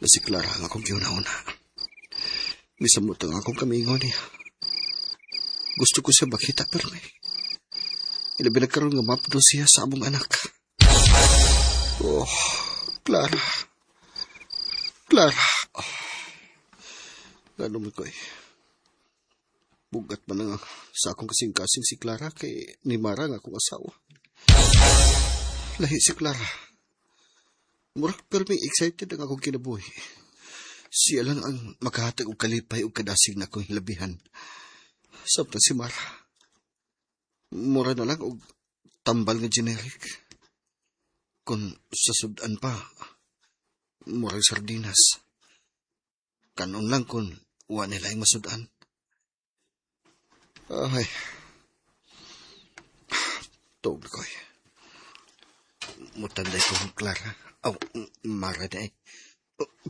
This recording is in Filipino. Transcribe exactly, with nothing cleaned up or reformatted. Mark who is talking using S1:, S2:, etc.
S1: Si Clara ang akong giuna-una. Misamot ang akong kamingon niya. Gusto ko siya makita pero may ilabi na karoon nga mapdo siya sa among anak. Oh, Clara. Clara. Oh. Gano'n mo ko eh. Bugat man nga sa akong kasing-kasing si Clara kay ni Mara nga akong asawa. Lahi si Clara. Murak pero may excited ang akong kinabuhi. Siya lang ang makahatag og kalipay og kadasig na akong hilabihan. Sabta si Mara. Mura na lang og tambal nga generic. Kung sa sudan pa, murag sardinas. Kanon lang kung wa nila yung masudan. Ay. Tawag na ko eh. Mutanday ko, Clara. Aw, oh, Mara na eh.